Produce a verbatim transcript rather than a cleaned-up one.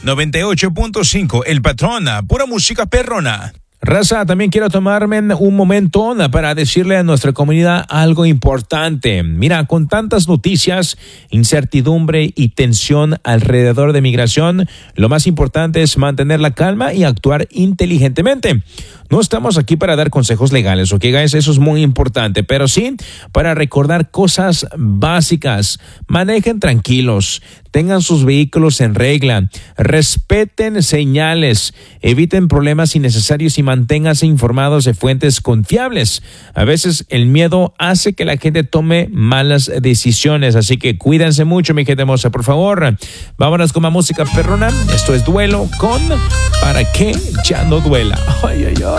noventa y ocho punto cinco, El Patrón, pura música perrona. Raza, también quiero tomarme un momento para decirle a nuestra comunidad algo importante. Mira, con tantas noticias, incertidumbre y tensión alrededor de migración, lo más importante es mantener la calma y actuar inteligentemente. No estamos aquí para dar consejos legales, ¿ok, guys? Eso es muy importante, pero sí para recordar cosas básicas. Manejen tranquilos, tengan sus vehículos en regla, respeten señales, eviten problemas innecesarios y manténganse informados de fuentes confiables. A veces el miedo hace que la gente tome malas decisiones, así que cuídense mucho, mi gente hermosa, por favor. Vámonos con más música perrona. Esto es Duelo con Para que ya no duela. Ay, ay, ay.